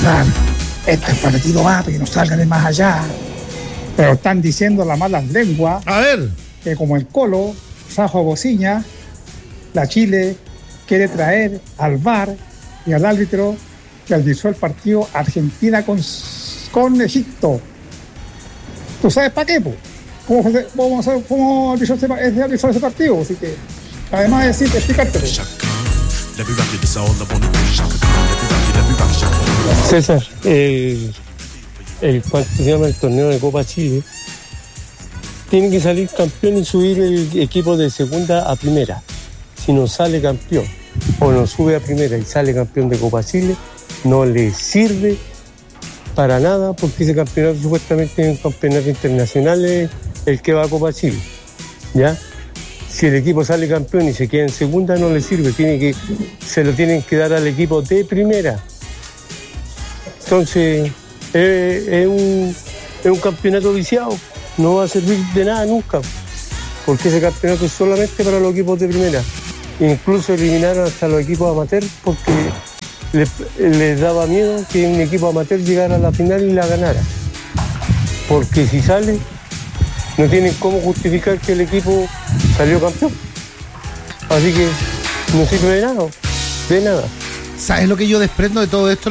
sea, este es para Tito Vape, que no salgan de más allá. Pero están diciendo las malas lenguas. A ver. Que como el Colo trajo a Bociña, la Chile quiere traer al VAR y al árbitro que arbitró el partido Argentina con Egipto. ¿Tú sabes para qué, po? ¿Cómo arbitró ese partido? Así que, además de decir, explicártelo. César, ¿cuánto se llama el torneo de Copa Chile? Tiene que salir campeón y subir el equipo de segunda a primera. Si no sale campeón o no sube a primera y sale campeón de Copa Chile, no le sirve para nada, porque ese campeonato supuestamente es un campeonato internacional el que va a Copa Chile, ¿ya? Si el equipo sale campeón y se queda en segunda, no le sirve, se lo tienen que dar al equipo de primera. Entonces, es un campeonato viciado, no va a servir de nada nunca, porque ese campeonato es solamente para los equipos de primera. Incluso eliminaron hasta los equipos amateur porque les daba miedo que un equipo amateur llegara a la final y la ganara. Porque si sale, no tienen cómo justificar que el equipo salió campeón. Así que no sirve de nada, de nada. ¿Sabes lo que yo desprendo de todo esto?